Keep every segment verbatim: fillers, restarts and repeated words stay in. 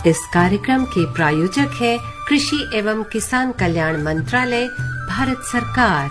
इस कार्यक्रम के प्रायोजक है कृषि एवं किसान कल्याण मंत्रालय, भारत सरकार।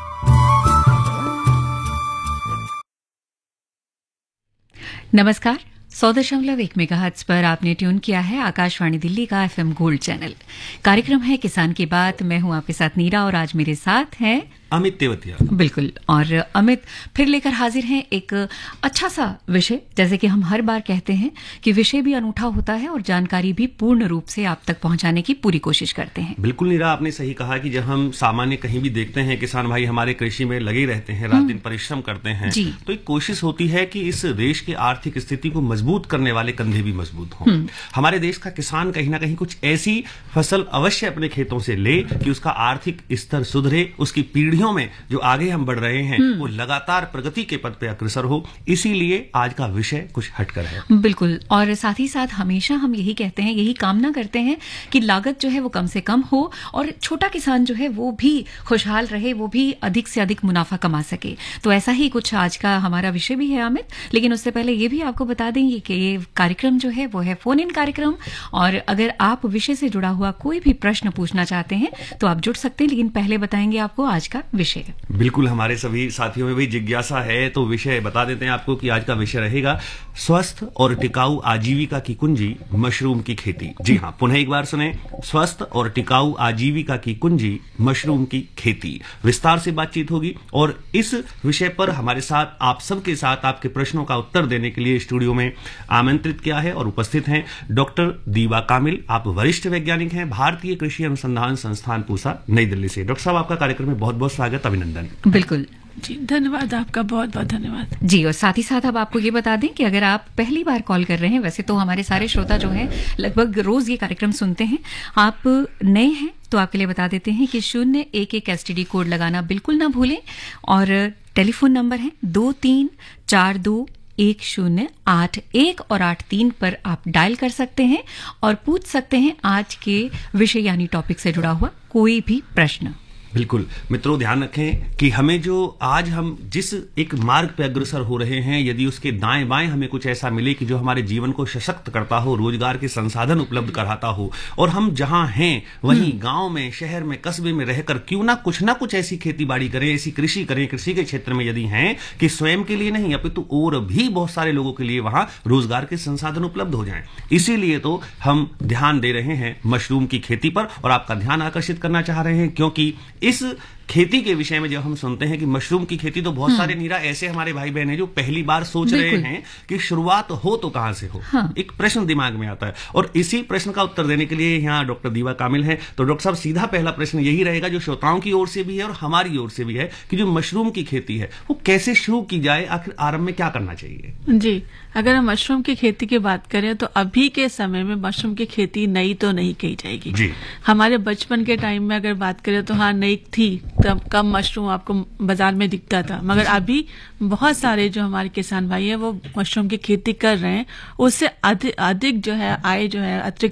नमस्कार। सौ दशमलव एक मेगाहर्ट्ज पर आपने ट्यून किया है आकाशवाणी दिल्ली का एफएम गोल्ड चैनल। कार्यक्रम है किसान की बात। मैं हूं आपके साथ नीरा और आज मेरे साथ हैं अमित तेवतिया। बिल्कुल। और अमित फिर लेकर हाजिर हैं एक अच्छा सा विषय। जैसे कि हम हर बार कहते हैं कि विषय भी अनूठा होता है और जानकारी भी पूर्ण रूप से आप तक पहुंचाने की पूरी कोशिश करते हैं। बिल्कुल नीरा, आपने सही कहा कि जब हम सामान्य कहीं भी देखते हैं किसान भाई हमारे कृषि में लगे रहते हैं, रात दिन परिश्रम करते हैं, तो एक कोशिश होती है कि इस देश की आर्थिक स्थिति को मजबूत करने वाले कंधे भी मजबूत हों। हमारे देश का किसान कहीं ना कहीं कुछ ऐसी फसल अवश्य अपने खेतों से ले कि उसका आर्थिक स्तर सुधरे, उसकी पीढ़ियों में जो आगे हम बढ़ रहे हैं वो लगातार प्रगति के पथ पे अग्रसर हो। इसीलिए आज का विषय कुछ हटकर है। बिल्कुल। और साथ ही साथ हमेशा हम यही कहते हैं, यही कामना करते हैं कि लागत जो है वो कम से कम हो और छोटा किसान जो है वो भी खुशहाल रहे, वो भी अधिक से अधिक मुनाफा कमा सके। तो ऐसा ही कुछ आज का हमारा विषय भी है अमित। लेकिन उससे पहले ये भी आपको बता देंगे कि ये कार्यक्रम जो है वो है फोन इन कार्यक्रम, और अगर आप विषय से जुड़ा हुआ कोई भी प्रश्न पूछना चाहते हैं तो आप जुड़ सकते हैं। लेकिन पहले बताएंगे आपको आज का विषय। बिल्कुल, हमारे सभी साथियों में भी जिज्ञासा है तो विषय बता देते हैं आपको कि आज का विषय रहेगा स्वस्थ और टिकाऊ आजीविका की कुंजी, मशरूम की खेती। जी हाँ, पुनः एक बार सुने, स्वस्थ और टिकाऊ आजीविका की कुंजी, मशरूम की खेती। विस्तार से बातचीत होगी और इस विषय पर हमारे साथ आप सबके साथ आपके प्रश्नों का उत्तर देने के लिए स्टूडियो में आमंत्रित किया है और उपस्थित हैं डॉक्टर दीवा कामिल। आप वरिष्ठ वैज्ञानिक हैं, भारतीय कृषि अनुसंधान संस्थान पूसा, नई दिल्ली से। डॉक्टर साहब, आपका कार्यक्रम में बहुत बहुत स्वागत, अभिनंदन। बिल्कुल जी, धन्यवाद, आपका बहुत बहुत धन्यवाद जी। और साथ ही साथ अब आपको ये बता दें कि अगर आप पहली बार कॉल कर रहे हैं, वैसे तो हमारे सारे श्रोता जो हैं लगभग रोज ये कार्यक्रम सुनते हैं, आप नए हैं तो आपके लिए बता देते हैं कि शून्य एक एक एसटीडी कोड लगाना बिल्कुल ना भूलें। और टेलीफोन नंबर है दो तीन चार दो एक शून्य आठ एक और आठ तीन पर आप डायल कर सकते हैं और पूछ सकते हैं आज के विषय यानी टॉपिक से जुड़ा हुआ कोई भी प्रश्न। बिल्कुल मित्रों, ध्यान रखें कि हमें जो आज हम जिस एक मार्ग पे अग्रसर हो रहे हैं, यदि उसके दाएं बाएं हमें कुछ ऐसा मिले कि जो हमारे जीवन को सशक्त करता हो, रोजगार के संसाधन उपलब्ध कराता हो, और हम जहां हैं वहीं गांव में, शहर में, कस्बे में रहकर क्यों ना कुछ ना कुछ ऐसी खेती बाड़ी करें, ऐसी कृषि करें, कृषि के क्षेत्र में यदि हैं कि स्वयं के लिए नहीं अपितु और भी बहुत सारे लोगों के लिए वहां रोजगार के संसाधन उपलब्ध हो जाएं। इसीलिए तो हम ध्यान दे रहे हैं मशरूम की खेती पर और आपका ध्यान आकर्षित करना चाह रहे हैं, क्योंकि इस खेती के विषय में जब हम सुनते हैं कि मशरूम की खेती, तो बहुत सारे नीरा ऐसे हमारे भाई बहन हैं जो पहली बार सोच रहे हैं कि शुरुआत हो तो कहां से हो। हाँ। एक प्रश्न दिमाग में आता है और इसी प्रश्न का उत्तर देने के लिए यहाँ डॉक्टर दीवा कामिल हैं। तो डॉक्टर साहब, सीधा पहला प्रश्न यही रहेगा जो श्रोताओं की ओर से भी है और हमारी ओर से भी है कि जो मशरूम की खेती है वो कैसे शुरू की जाए, आखिर आरंभ में क्या करना चाहिए? जी, अगर हम मशरूम की खेती की बात करें तो अभी के समय में मशरूम की खेती नई तो नहीं कही जाएगी। जी। हमारे बचपन के टाइम में अगर बात करें तो हाँ नई थी, तब कम मशरूम आपको बाजार में दिखता था, मगर अभी बहुत सारे जो हमारे किसान भाई हैं वो मशरूम की खेती कर रहे हैं। उससे अधिक अधिक जो है आय जो है अतिरिक्त